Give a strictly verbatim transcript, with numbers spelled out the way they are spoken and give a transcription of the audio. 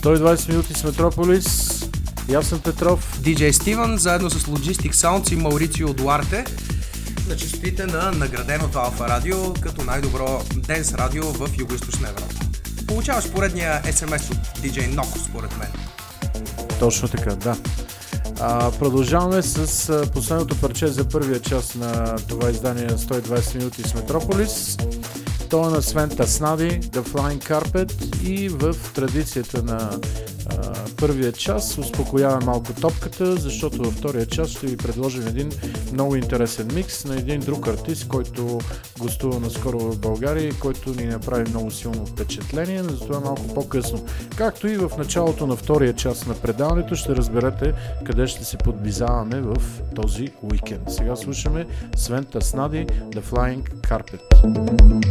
сто и двайсет минути с Метрополис. И аз съм Петров. Диджей Стивън, заедно с Logistic Sounds и Маурицио Дуарте на честотите на награденото Алфа Радио като най-добро денс радио в Югоизточна Европа. Получаваш поредния ес ем ес от Диджей Ноко, според мен. Точно така, да. А, продължаваме с а, последното парче за първия час на това издание на сто и двайсет минути с Метрополис. То е на Свен Таснади, The Flying Carpet, и в традицията на а, първия час успокояваме малко топката, защото във втория час ще ви предложим един много интересен микс на един друг артист, който гостува наскоро в България и който ни направи много силно впечатление, но затова малко по-късно. Както и в началото на втория час на предаването ще разберете къде ще се подбизаваме в този уикенд. Сега слушаме Свен Таснади, The Flying Carpet.